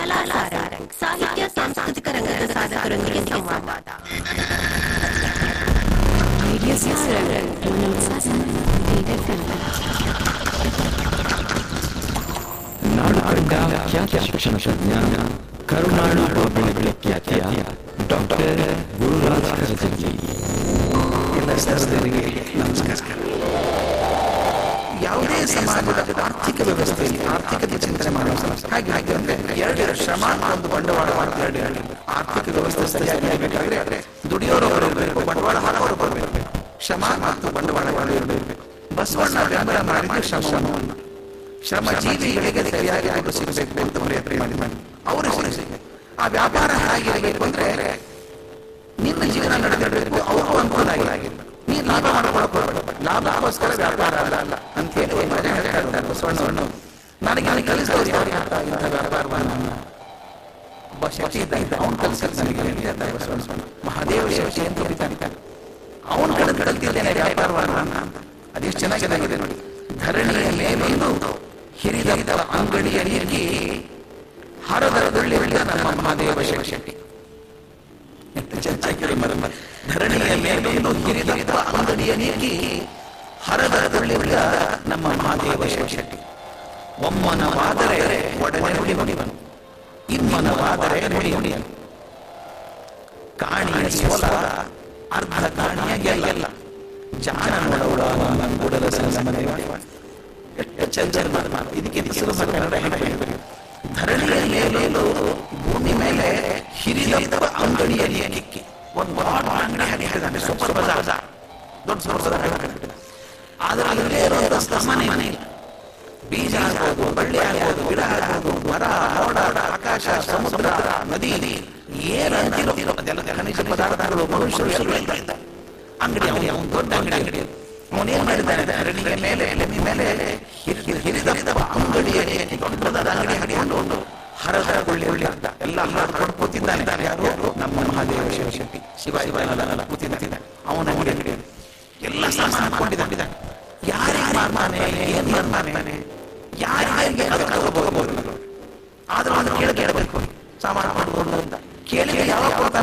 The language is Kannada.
ಕಲಾ ಸಾರಂಗ್ ಸಾಹಿತ್ಯ ಸಾಂಸ್ಕೃತಿಕ ರಂಗದ ಸಾಧಕರೊಂದಿಗೆ ಸಂವಾದ. ರೇಡಿಯೋ ಸಾರಂಗ್ ನಾಡು ಕಂಡ ಖ್ಯಾತ ಶಿಕ್ಷಣ ತಜ್ಞ ಕರುನಾಡು ಬೆಳಗ್ಗೆ ಖ್ಯಾತಿಯ ಡಾಕ್ಟರ್ ಗುರುರಾಜ್ ಕರಜಗಿ. ಎಲ್ಲ ಸದಸ್ಯರಿಗೆ ನಮಸ್ಕಾರ. ಯಾವುದೇ ಸಮಾಜದ ಆರ್ಥಿಕ ವ್ಯವಸ್ಥೆಯಲ್ಲಿ ಆರ್ಥಿಕತೆ ಚಿಂತನೆ ಮಾಡುವ ಹಾಗೆ ಅಂದ್ರೆ ಎರಡು ಶ್ರಮ ಒಂದು ಬಂಡವಾಳ ಎರಡು ಆರ್ಥಿಕ ವ್ಯವಸ್ಥೆ ಸರಿಯಾಗಿ ಆಗಬೇಕಾದ್ರೆ ದುಡಿಯೋರು ಇರಬೇಕು, ಬಂಡವಾಳ ಹಾಕೋರು ಬರಬೇಕು. ಶ್ರಮ ಮತ್ತು ಬಂಡವಾಳ ಇರಬೇಕು. ಬಸವಣ್ಣ ಬೆಂಬಲ ಮಾಡಿದ ಶ್ರಮವನ್ನು ಶ್ರಮ ಜೀವಿಗಳಿಗೆ ಸರಿಯಾಗಿ ಅದು ಸಿಗಬೇಕು ಅಂತ ಪ್ರಯತ್ನ ಮಾಡಿ ಅವರು ಆ ವ್ಯಾಪಾರ ಹೇಗಿರಬೇಕು ಅಂದ್ರೆ ನಿನ್ನ ಜೀವನ ನಡೆದಿರಬೇಕು, ಅವ್ರಿಗೂ ಅನುಕೂಲ ಆಗಿಲ್ಲ. ನೀನು ಲಾಭ ಮಾಡ್ಕೊಳ್ಬೇಕು, ಲಾಭಕ್ಕೋಸ್ಕರ ವ್ಯಾಪಾರ ಅಲ್ಲ ಅಂತ ಹೇಳಿ ಹೇಳ್ತಾರೆ ಬಸವಣ್ಣ. ನನಗೆ ಕಲಿಸೋದು ಇಂಥ ವ್ಯಾಪಾರವನ್ನು ಒಬ್ಬ ಶಕ್ತಿ ಇದ್ದ ಅವನು ಕಲಿಸಲು ನನಗೆ ಬಸವಣ್ಣ ಮಹಾದೇವ ಶಕ್ತಿ ಅಂತ ಕರೀತಾನೆ. ಅವನು ಕಲಿತಿದ್ದೇನೆ ವ್ಯಾಪಾರವನ್ನು ಅಂತ. ಅದೆಷ್ಟು ಚೆನ್ನಾಗಿದೆ ನೋಡಿ. ಧರಣಿಯ ಮೇಲೊಂದು ಹಿರಿದ ಅಂಗಡಿಯ ನೀರಿಗೆ ಹರದರದಲ್ಲಿ ನಮ್ಮ ಮಹಾದೇವ ಶಕ್ತಿ ಚೆನ್ನಾಗಿ ಧರಣಿಯ ಮೇಲೊಂದು ಹಿರಿದ ಅಂಗಡಿಯ ನೀಗಿ ಹರದರದಲ್ಲಿ ನಮ್ಮ ಮಹಾದೇವ ಶಕ್ತಿ. ಒಮ್ಮನವಾದರೆ ಒಡನೆ ನುಡಿವನು, ಇಮ್ಮನವಾದರೆ ನುಡಿಯನು. ಕಾಣಿಯ ಸೋಲ ಅರ್ಧ ಕಾಣಿಯ ಗೆಲ್ಲ. ಜಾಣ ನೋಡೋಡ ಎಷ್ಟು ಚಂದ ಇದಕ್ಕೆ ಧರಣಿಯ ಮೇಲೂ ಭೂಮಿ ಮೇಲೆ ಹಿರಿದ ಅಂಗಡಿಯ ನೀಗಿ ಒಂದು ಅಂಗಡಿ ಹಾಕಿದ್ದಾನೆ. ಸೂಪರ್ ಬಜಾರ್, ದೊಡ್ಡ ಸೂಪರ್ ಬಜಾರ್. ಆದ್ರೆ ಅದರಲ್ಲೇ ಇರೋ ಸಾಮಾನ್ಯ ಮನೆ ಇಲ್ಲ. ಬೀಜ ಆಗ್ಬೋದು, ಬಳ್ಳಿ ಆಗ್ಬೋದು, ಗಿಡ ಆಗ್ಬೋದು, ಮರ, ಮೋಡ, ಆಕಾಶ, ಸಮುದ್ರ, ನದಿ ಏನಂತಿರೋ ಅದೆಲ್ಲ ಖನಿಜ ಪದಾರ್ಥಗಳು ಮನುಷ್ಯರು ಅಂಗಡಿ ಅವನು ದೊಡ್ಡ ಅಂಗಡಿ. ಅವನೇನ್ ಮಾಡಿದ್ದಾನೆ ಧರಣಿಯ ಮೇಲೆ ಹಿರಿದ ಅಂಗಡಿಯ ದೊಡ್ಡದಾದ ಅಂಗಡಿ ಹಾಕಿಕೊಂಡು ಹರದರಗೊಳ್ಳಿ ಅಂತ ಎಲ್ಲ ಹಾಡ್ಕೊಂಡು ಕೂತಿದ್ದಾನೆ. ಯಾರು? ನಮ್ಮ ಮಹಾದೇವ ಶಿವಶಕ್ತಿ ಶಿವ ಕೂತಿದ್ದಾನೆ. ಅವನ ಅಂಗಡಿ ಎಲ್ಲ ಸಾಮಾನು ಹಾಕೊಂಡಿದ್ದಾನೆ. ಯಾರಿಗೆ ಮಾರ್ತಾನೆ, ಏನ್ ಮಾರ್ತಾನೆ, ಯಾರಿಗೆ ಹೋಗಬಹುದು. ಆದ್ರೂ ಅದನ್ನು ಕೇಳಬೇಕು, ಸಾಮಾನು ಮಾಡ್ಬೋದು ಅಂತ ಕೇಳಿ ಯಾವಾಗ ಕೊಡ್ತಾನೆ